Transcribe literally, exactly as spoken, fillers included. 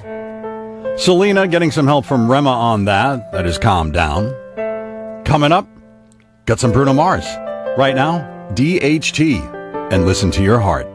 Selena getting some help from Rema on that. That is Calm Down. Coming up, got some Bruno Mars. Right now, D H T and Listen to Your Heart.